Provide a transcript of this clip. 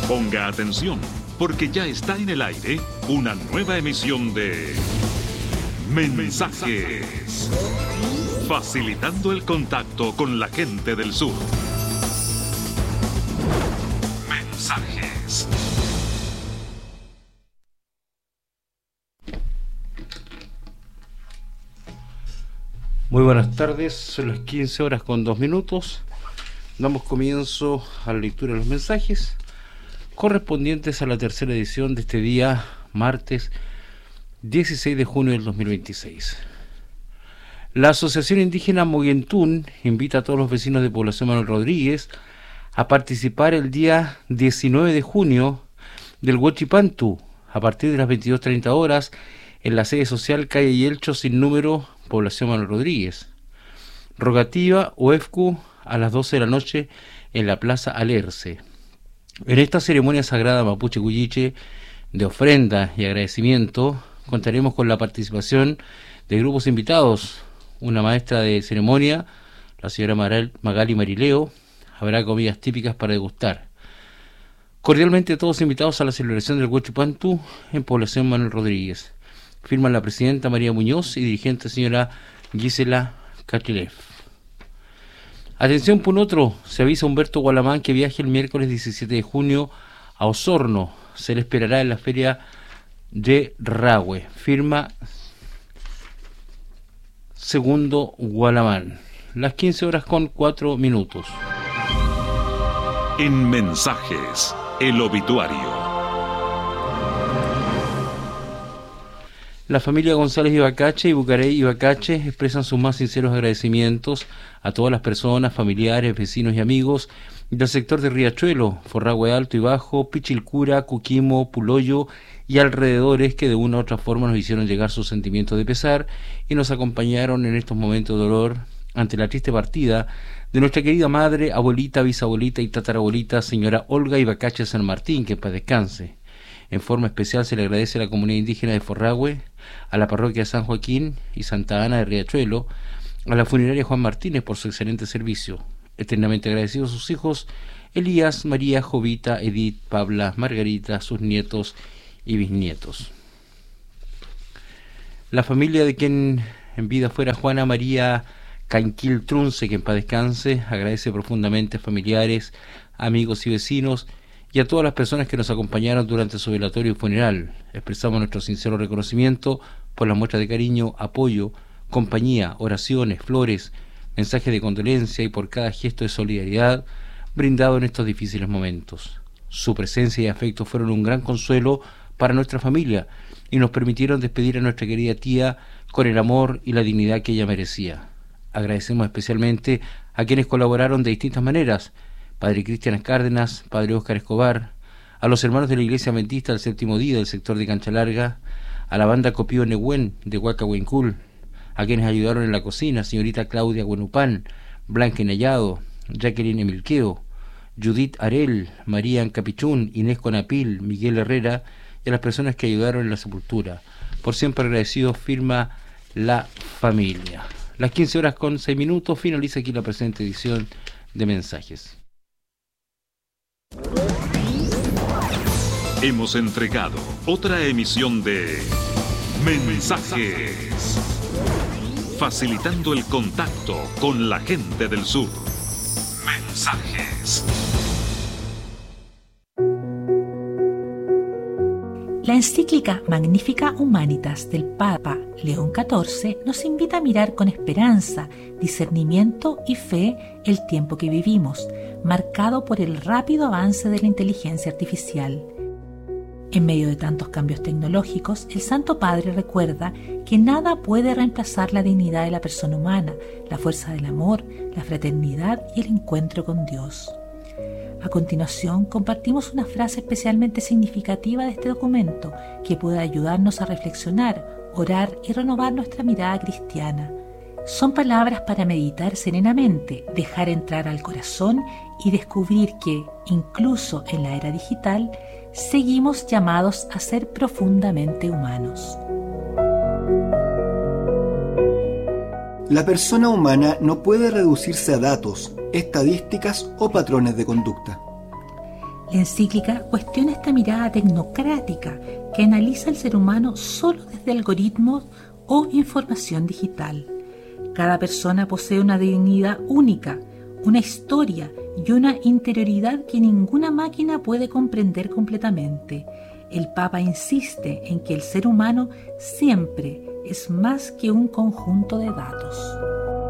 Ponga atención, porque ya está en el aire una nueva emisión de Mensajes, facilitando el contacto con la gente del sur. Mensajes. Muy buenas tardes, son las 15:02. Damos comienzo a la lectura de los mensajes correspondientes a la tercera edición de este día, martes 16 de junio del 2026. La Asociación Indígena Moguentún invita a todos los vecinos de Población Manuel Rodríguez a participar el día 19 de junio del Huachipantu a partir de las 22:30 horas en la sede social calle Yelcho sin número, Población Manuel Rodríguez. Rogativa UEFCU a las 12 de la noche en la Plaza Alerce. En esta ceremonia sagrada mapuche cuyiche de ofrenda y agradecimiento contaremos con la participación de grupos invitados, una maestra de ceremonia, la señora Magali Marileo. Habrá comidas típicas para degustar. Cordialmente todos invitados a la celebración del Huachipantu en Población Manuel Rodríguez. Firman la presidenta María Muñoz y dirigente señora Gisela Cachilev. Atención Punotro, se avisa a Humberto Gualamán que viaje el miércoles 17 de junio a Osorno. Se le esperará en la feria de Rahue. Firma Segundo Gualamán. Las 15:04. En Mensajes, el obituario. La familia González Ibacache y Bucarey Ibacache expresan sus más sinceros agradecimientos a todas las personas, familiares, vecinos y amigos del sector de Riachuelo, Forrahue Alto y Bajo, Pichilcura, Cuquimo, Puloyo y alrededores que de una u otra forma nos hicieron llegar sus sentimientos de pesar y nos acompañaron en estos momentos de dolor ante la triste partida de nuestra querida madre, abuelita, bisabuelita y tatarabuelita, señora Olga Ibacache San Martín, que en paz descanse. En forma especial se le agradece a la comunidad indígena de Forrahue, a la parroquia de San Joaquín y Santa Ana de Riachuelo, a la funeraria Juan Martínez por su excelente servicio. Eternamente agradecidos a sus hijos, Elías, María, Jovita, Edith, Pabla, Margarita, sus nietos y bisnietos. La familia de quien en vida fuera Juana María Canquil Trunce, que en paz descanse, agradece profundamente a familiares, amigos y vecinos y a todas las personas que nos acompañaron durante su velatorio y funeral. Expresamos nuestro sincero reconocimiento por las muestras de cariño, apoyo, compañía, oraciones, flores, mensajes de condolencia y por cada gesto de solidaridad brindado en estos difíciles momentos. Su presencia y afecto fueron un gran consuelo para nuestra familia y nos permitieron despedir a nuestra querida tía con el amor y la dignidad que ella merecía. Agradecemos especialmente a quienes colaboraron de distintas maneras: Padre Cristian Cárdenas, Padre Óscar Escobar, a los hermanos de la Iglesia Adventista del Séptimo Día del sector de Cancha Larga, a la banda Copío Nehuen de Huacahuencul, a quienes ayudaron en la cocina, señorita Claudia Guenupán, Blanca Nayado, Jacqueline Emilqueo, Judith Arel, María Ancapichún, Inés Conapil, Miguel Herrera y a las personas que ayudaron en la sepultura. Por siempre agradecidos, firma la familia. Las 15:06, finaliza aquí la presente edición de Mensajes. Hemos entregado otra emisión de Mensajes, facilitando el contacto con la gente del sur. Mensajes. La encíclica Magnificat Humanitas del Papa León XIV nos invita a mirar con esperanza, discernimiento y fe el tiempo que vivimos, marcado por el rápido avance de la inteligencia artificial. En medio de tantos cambios tecnológicos, el Santo Padre recuerda que nada puede reemplazar la dignidad de la persona humana, la fuerza del amor, la fraternidad y el encuentro con Dios. A continuación, compartimos una frase especialmente significativa de este documento que puede ayudarnos a reflexionar, orar y renovar nuestra mirada cristiana. Son palabras para meditar serenamente, dejar entrar al corazón y descubrir que, incluso en la era digital, seguimos llamados a ser profundamente humanos. La persona humana no puede reducirse a datos, estadísticas o patrones de conducta. La encíclica cuestiona esta mirada tecnocrática que analiza el ser humano solo desde algoritmos o información digital. Cada persona posee una dignidad única, una historia y una interioridad que ninguna máquina puede comprender completamente. El Papa insiste en que el ser humano siempre es más que un conjunto de datos.